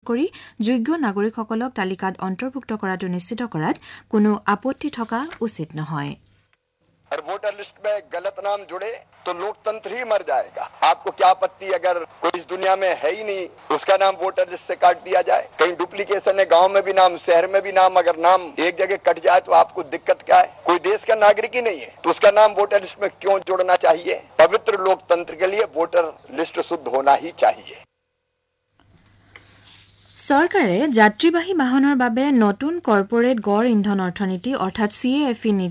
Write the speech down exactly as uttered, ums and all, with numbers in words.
কৰি যোগ্য নাগৰিকসকলক তালিকাত অন্তৰ্ভুক্ত কৰাটো নিশ্চিত কৰাত কোনো আপত্তি থকা উচিত নহয়। और वोटर लिस्ट में गलत नाम जुड़े तो लोकतंत्र ही मर जाएगा। आपको क्या आपत्ति अगर कोई इस दुनिया में है ही नहीं उसका नाम वोटर लिस्ट से काट दिया जाए? कहीं डुप्लीकेशन है, गांव में भी नाम, शहर में भी नाम, अगर नाम एक जगह कट जाए तो आपको दिक्कत क्या है? कोई देश का नागरिक ही नहीं है तो उसका नाम वोटर लिस्ट में क्यों जोड़ना चाहिए? पवित्र लोकतंत्र के लिए वोटर लिस्ट शुद्ध होना ही चाहिए। চৰকাৰে যাত্ৰীবাহী বাহনৰ বাবে নতুন কৰ্পোৰেট গড় ইন্ধন অৰ্থনীতি অৰ্থাৎ চি এ এফ ই